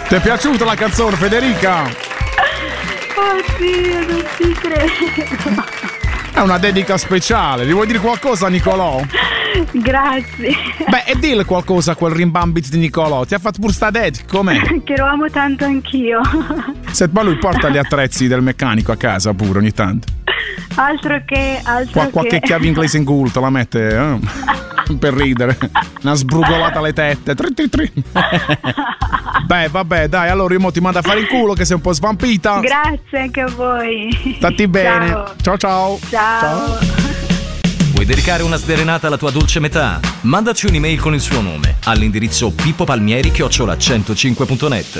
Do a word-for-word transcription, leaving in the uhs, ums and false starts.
Ti è piaciuta la canzone, Federica? Oddio, non ci credo. È una dedica speciale. Gli vuoi dire qualcosa a Nicolò? Grazie. Beh, e dille qualcosa a quel rimbambit di Nicolò. Ti ha fatto pure sta dedica, com'è? Che lo amo tanto anch'io. Se poi lui porta gli attrezzi del meccanico a casa pure ogni tanto. Altro che altro Qua, che qualche chiave inglese in culo te la mette eh? Per ridere. Una sbrugolata alle tette. Tri, tri, tri. Beh, vabbè, dai, allora io mo ti mando a fare il culo che sei un po' svampita. Grazie anche a voi. Stati bene. Ciao. Ciao ciao. Ciao. Ciao. Vuoi dedicare una sderenata alla tua dolce metà? Mandaci un'email con il suo nome all'indirizzo pippopalmieri chiocciola centocinque punto net.